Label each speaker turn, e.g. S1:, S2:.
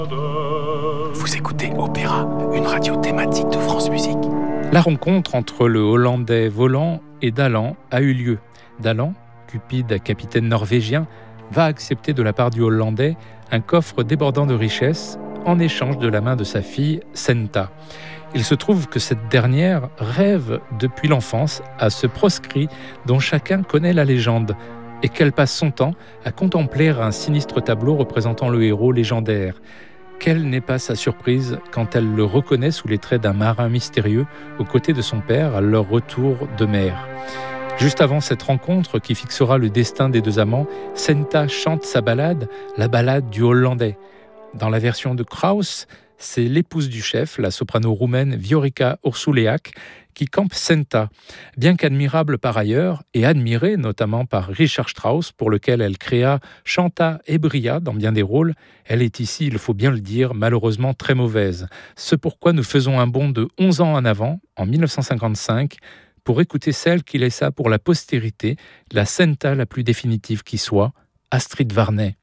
S1: Vous écoutez Opéra, une radio thématique de France Musique.
S2: La rencontre entre le Hollandais Voland et Dalland a eu lieu. Dalland, cupide capitaine norvégien, va accepter de la part du Hollandais un coffre débordant de richesses en échange de la main de sa fille Senta. Il se trouve que cette dernière rêve depuis l'enfance à ce proscrit dont chacun connaît la légende et qu'elle passe son temps à contempler un sinistre tableau représentant le héros légendaire. Quelle n'est pas sa surprise quand elle le reconnaît sous les traits d'un marin mystérieux aux côtés de son père à leur retour de mer. Juste avant cette rencontre qui fixera le destin des deux amants, Senta chante sa ballade, la ballade du Hollandais. Dans la version de Kraus, c'est l'épouse du chef, la soprano roumaine Viorica Ursuleac, qui campe Senta. Bien qu'admirable par ailleurs, et admirée notamment par Richard Strauss, pour lequel elle créa, chanta et brilla dans bien des rôles, elle est ici, il faut bien le dire, malheureusement très mauvaise. Ce pourquoi nous faisons un bond de 11 ans en avant, en 1955, pour écouter celle qui laissa pour la postérité la Senta la plus définitive qui soit, Astrid Varnay.